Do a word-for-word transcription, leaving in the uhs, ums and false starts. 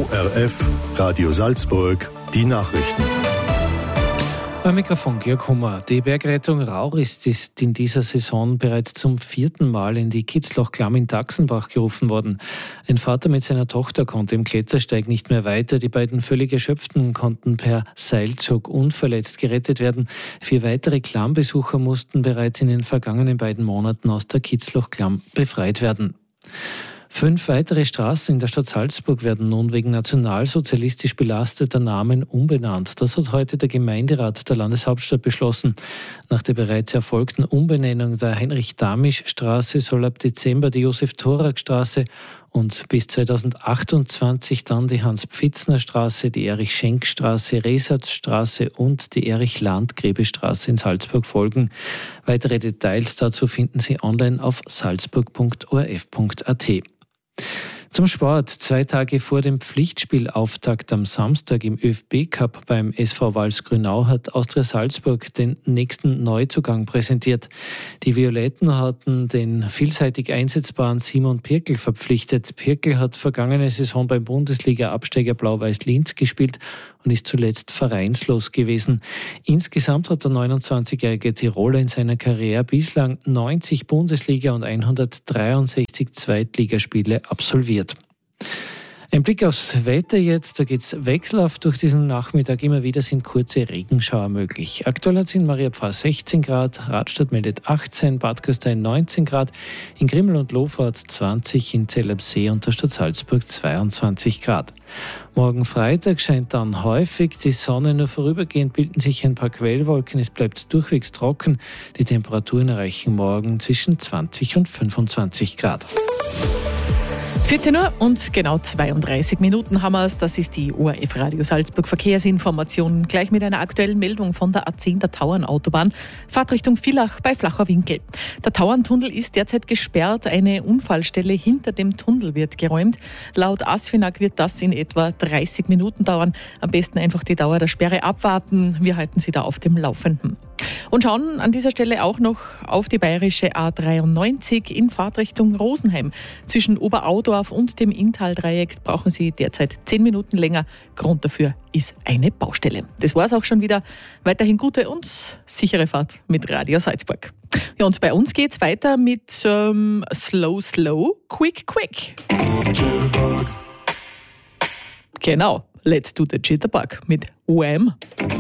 R F, Radio Salzburg, die Nachrichten. Beim Mikrofon Georg Hummer. Die Bergrettung Rauris ist in dieser Saison bereits zum vierten Mal in die Kitzloch-Klamm in Daxenbach gerufen worden. Ein Vater mit seiner Tochter konnte im Klettersteig nicht mehr weiter. Die beiden völlig Erschöpften konnten per Seilzug unverletzt gerettet werden. Vier weitere Klammbesucher mussten bereits in den vergangenen beiden Monaten aus der Kitzloch-Klamm befreit werden. Fünf weitere Straßen in der Stadt Salzburg werden nun wegen nationalsozialistisch belasteter Namen umbenannt. Das hat heute der Gemeinderat der Landeshauptstadt beschlossen. Nach der bereits erfolgten Umbenennung der Heinrich-Damisch-Straße soll ab Dezember die Josef-Thorak-Straße und bis zweitausendachtundzwanzig dann die Hans-Pfitzner-Straße, die Erich-Schenk-Straße, Resatzstraße und die Erich-Landgrebe-Straße in Salzburg folgen. Weitere Details dazu finden Sie online auf salzburg punkt o r f punkt a t. Zum Sport. Zwei Tage vor dem Pflichtspielauftakt am Samstag im ÖFB-Cup beim S V Vals Grünau hat Austria Salzburg den nächsten Neuzugang präsentiert. Die Violetten hatten den vielseitig einsetzbaren Simon Pirkel verpflichtet. Pirkel hat vergangene Saison beim Bundesliga-Absteiger Blau-Weiß Linz gespielt und ist zuletzt vereinslos gewesen. Insgesamt hat der neunundzwanzigjährige Tiroler in seiner Karriere bislang neunzig Bundesliga- und hundertdreiundsechzig Zweitligaspiele absolviert. Ein Blick aufs Wetter jetzt, da geht es wechselhaft durch diesen Nachmittag. Immer wieder sind kurze Regenschauer möglich. Aktuell hat es in Mariapfarr sechzehn Grad, Radstadt meldet achtzehn, Bad Gastein neunzehn Grad, in Grimmel und Lofort zwanzig, in Zell am See und der Stadt Salzburg zweiundzwanzig Grad. Morgen Freitag scheint dann häufig die Sonne, nur vorübergehend bilden sich ein paar Quellwolken. Es bleibt durchwegs trocken. Die Temperaturen erreichen morgen zwischen zwanzig und fünfundzwanzig Grad. vierzehn Uhr und genau zweiunddreißig Minuten haben wir es. Das ist die O R F Radio Salzburg Verkehrsinformation. Gleich mit einer aktuellen Meldung von der A zehn der Tauernautobahn. Fahrtrichtung Villach bei Flacher Winkel. Der Tauerntunnel ist derzeit gesperrt. Eine Unfallstelle hinter dem Tunnel wird geräumt. Laut ASFINAG wird das in etwa dreißig Minuten dauern. Am besten einfach die Dauer der Sperre abwarten. Wir halten Sie da auf dem Laufenden. Und schauen an dieser Stelle auch noch auf die bayerische A dreiundneunzig in Fahrtrichtung Rosenheim. Zwischen Oberaudorf und dem Inntaldreieck brauchen Sie derzeit zehn Minuten länger. Grund dafür ist eine Baustelle. Das war's auch schon wieder. Weiterhin gute und sichere Fahrt mit Radio Salzburg. Ja, und bei uns geht's weiter mit ähm, Slow, Slow, Quick, Quick. Genau, let's do the Jitterbug mit Wham!